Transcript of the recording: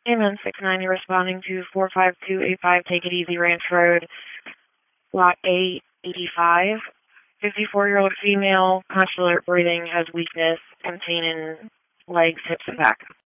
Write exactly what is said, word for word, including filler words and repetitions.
Amen six nine, you're responding to four five two eight five Take It Easy Ranch Road, Lot A eighty-five. fifty-four-year-old female, constant alert breathing, has weakness, and pain in legs, hips, and back.